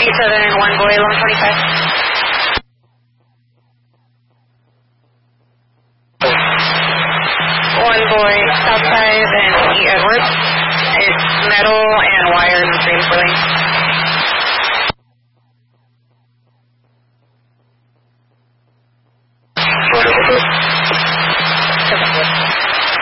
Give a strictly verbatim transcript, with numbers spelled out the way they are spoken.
Southern, one boy, eleven twenty-five. One boy, Southside and E. Edwards. It's metal and wires and frame for lane.